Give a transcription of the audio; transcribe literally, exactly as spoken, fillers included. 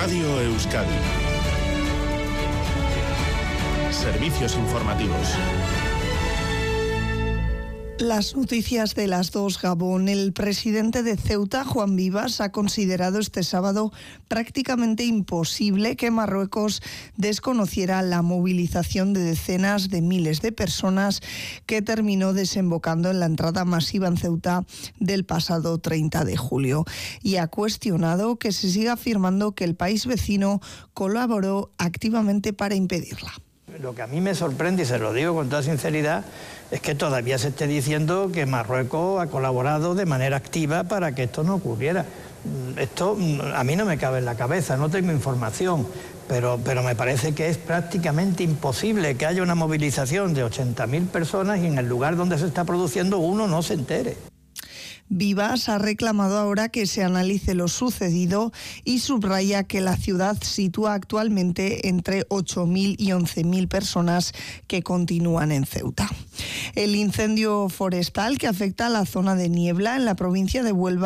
Radio Euskadi. Servicios informativos. Las noticias de las dos, Gabón. El presidente de Ceuta, Juan Vivas, ha considerado este sábado prácticamente imposible que Marruecos desconociera la movilización de decenas de miles de personas que terminó desembocando en la entrada masiva en Ceuta del pasado treinta de julio. Y ha cuestionado que se siga afirmando que el país vecino colaboró activamente para impedirla. Lo que a mí me sorprende, y se lo digo con toda sinceridad, es que todavía se esté diciendo que Marruecos ha colaborado de manera activa para que esto no ocurriera. Esto a mí no me cabe en la cabeza, no tengo información, pero, pero me parece que es prácticamente imposible que haya una movilización de ochenta mil personas y en el lugar donde se está produciendo uno no se entere. Vivas ha reclamado ahora que se analice lo sucedido y subraya que la ciudad sitúa actualmente entre ocho mil y once mil personas que continúan en Ceuta. El incendio forestal que afecta a la zona de Niebla en la provincia de Huelva